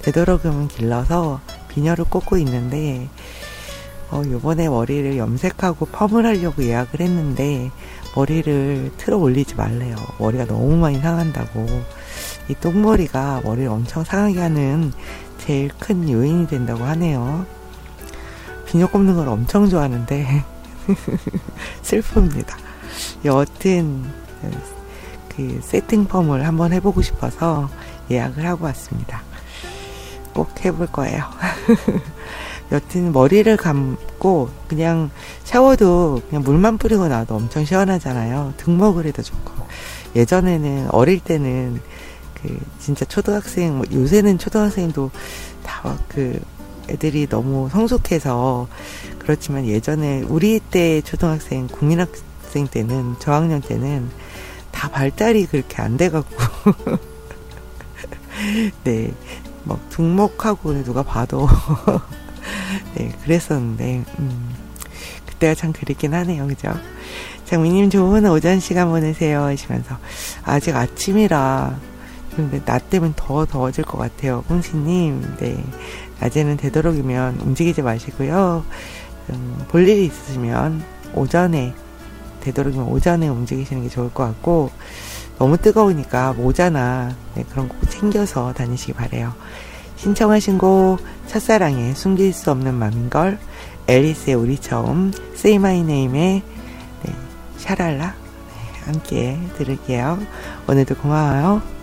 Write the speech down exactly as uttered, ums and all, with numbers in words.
되도록이면 길러서 비녀를 꽂고 있는데, 어, 요번에 머리를 염색하고 펌을 하려고 예약을 했는데, 머리를 틀어 올리지 말래요. 머리가 너무 많이 상한다고. 이 똥머리가 머리를 엄청 상하게 하는 제일 큰 요인이 된다고 하네요. 비녀 꼽는 걸 엄청 좋아하는데, 슬픕니다. 여튼, 그 세팅 펌을 한번 해보고 싶어서 예약을 하고 왔습니다. 꼭 해볼 거예요. 여튼 머리를 감고 그냥 샤워도 그냥 물만 뿌리고 나도 엄청 시원하잖아요. 등목을 해도 좋고. 예전에는 어릴 때는 그 진짜 초등학생, 뭐 요새는 초등학생도 다 그 애들이 너무 성숙해서 그렇지만 예전에 우리 때 초등학생, 국민학생 때는 저학년 때는 다 발달이 그렇게 안 돼갖고 네, 막 등목하고 누가 봐도 네, 그랬었는데 음, 그때가 참 그립긴 하네요, 그죠? 장미님 좋은 오전 시간 보내세요 하시면서 아직 아침이라 근데 낮 되면 더 더워질 것 같아요, 꽁치님. 네, 낮에는 되도록이면 움직이지 마시고요. 음, 볼 일이 있으시면 오전에 되도록이면 오전에 움직이시는 게 좋을 것 같고, 너무 뜨거우니까 모자나 네, 그런 거 꼭 챙겨서 다니시기 바래요. 신청하신 곡 첫사랑의 숨길 수 없는 맘인걸, 앨리스의 우리 처음, Say My Name의 네, 샤랄라 네, 함께 들을게요. 오늘도 고마워요.